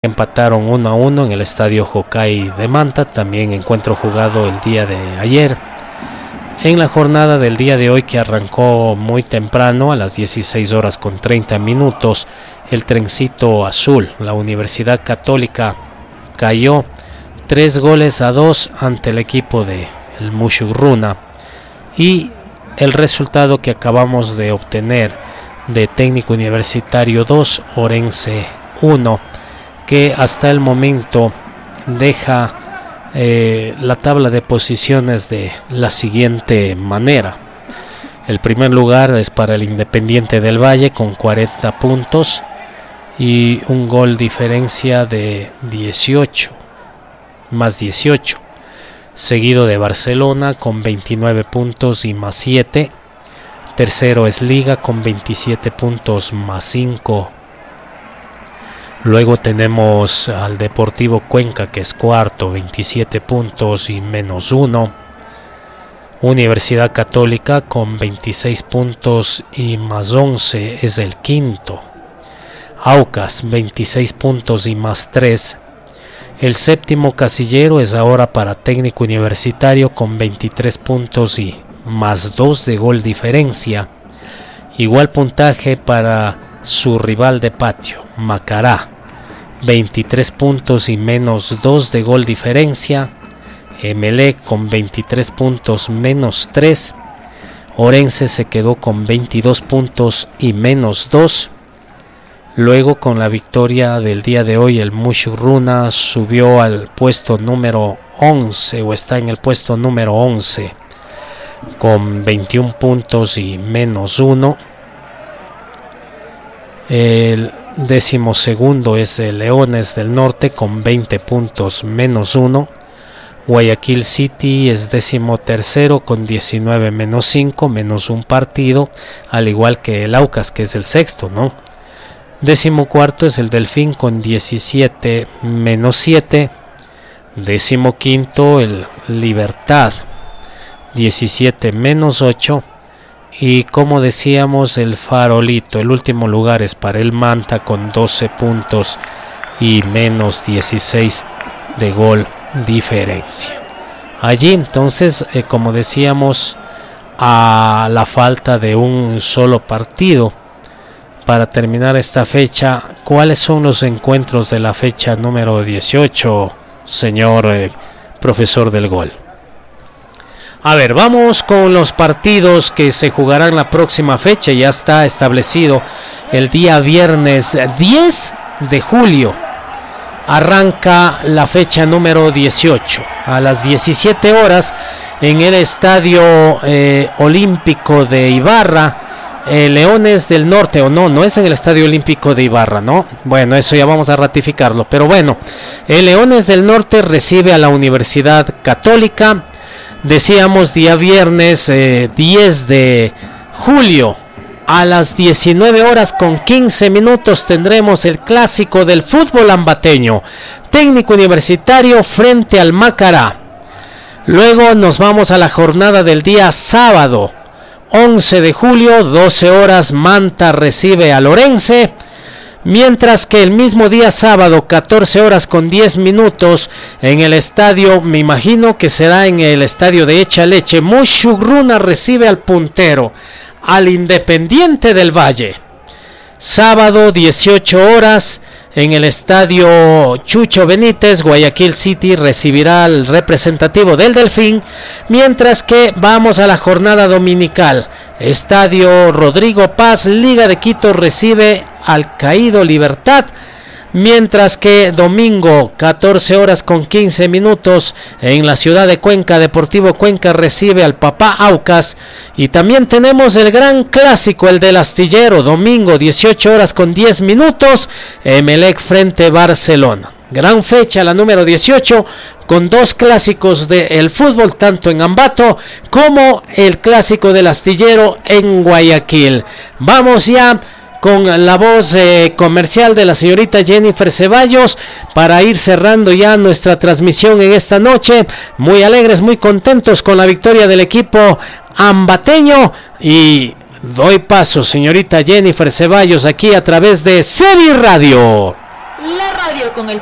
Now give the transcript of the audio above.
Empataron 1-1 en el estadio Hokkaido de Manta, también encuentro jugado el día de ayer. En la jornada del día de hoy, que arrancó muy temprano a las 16 horas con 30 minutos, el trencito azul, la Universidad Católica, cayó 3-2 ante el equipo de el Mushuruna, y el resultado que acabamos de obtener de Técnico Universitario 2, Orense 1, que hasta el momento deja la tabla de posiciones de la siguiente manera. El primer lugar es para el Independiente del Valle con 40 puntos y un gol diferencia de 18, más 18, seguido de Barcelona con 29 puntos y más 7. Tercero es Liga con 27 puntos más 5. Luego tenemos al Deportivo Cuenca, que es cuarto, 27 puntos y menos 1. Universidad Católica con 26 puntos y más 11 es el quinto. Aucas 26 puntos y más 3. El séptimo casillero es ahora para Técnico Universitario con 23 puntos y más 2 de gol diferencia. Igual puntaje para su rival de patio, Macará, 23 puntos y menos 2 de gol diferencia. Emelec con 23 puntos menos 3. Orense se quedó con 22 puntos y menos 2. Luego, con la victoria del día de hoy, el Mushuruna subió al puesto número 11, o está en el puesto número 11 con 21 puntos y menos 1. El 12º es el Leones del Norte con 20 puntos menos 1. Guayaquil City es 13º con 19 menos 5, menos un partido, al igual que el Aucas, que es el sexto, ¿no? 14º es el Delfín con 17 menos 7. 15º el Libertad, 17 menos 8. Y como decíamos, el Farolito, el último lugar, es para el Manta con 12 puntos y menos 16 de gol diferencia. Allí entonces, como decíamos, a la falta de un solo partido para terminar esta fecha, ¿cuáles son los encuentros de la fecha número 18, señor profesor del gol? A ver, vamos con los partidos que se jugarán la próxima fecha. Ya está establecido el día viernes 10 de julio. Arranca la fecha número 18 a las 17 horas en el Estadio Olímpico de Ibarra. Leones del Norte, o no es en el Estadio Olímpico de Ibarra, ¿no? Bueno, eso ya vamos a ratificarlo. Pero bueno, el Leones del Norte recibe a la Universidad Católica. Decíamos día viernes 10 de julio a las 19 horas con 15 minutos tendremos el clásico del fútbol ambateño, Técnico Universitario frente al Macará. Luego nos vamos a la jornada del día sábado 11 de julio, 12 horas, Manta recibe a Orense. Mientras que el mismo día sábado, 14 horas con 10 minutos, en el estadio, me imagino que será en el estadio de Echaleche, Mushuruna recibe al puntero, al Independiente del Valle. Sábado, 18 horas, en el estadio Chucho Benítez, Guayaquil City recibirá al representativo del Delfín. Mientras que vamos a la jornada dominical, estadio Rodrigo Paz, Liga de Quito recibe al Caído Libertad. Mientras que domingo, 14 horas con 15 minutos, en la ciudad de Cuenca, Deportivo Cuenca recibe al Papá Aucas. Y también tenemos el gran clásico, el del Astillero, domingo, 18 horas con 10 minutos, Emelec frente Barcelona. Gran fecha, la número 18, con dos clásicos del fútbol, tanto en Ambato como el clásico del Astillero en Guayaquil. Vamos ya con la voz comercial de la señorita Jennifer Ceballos para ir cerrando ya nuestra transmisión en esta noche. Muy alegres, muy contentos con la victoria del equipo ambateño, y doy paso, señorita Jennifer Ceballos, aquí a través de Sevi Radio. Radio con el